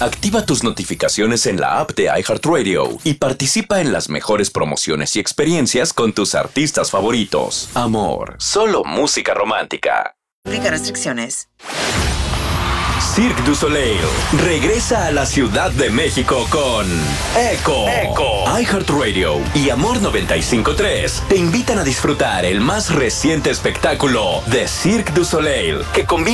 Activa tus notificaciones en la app de iHeartRadio y participa en las mejores promociones y experiencias con tus artistas favoritos. Amor, solo música romántica. Aplica restricciones. Cirque du Soleil regresa a la Ciudad de México con Echo. iHeartRadio y Amor 95.3 te invitan a disfrutar el más reciente espectáculo de Cirque du Soleil que combina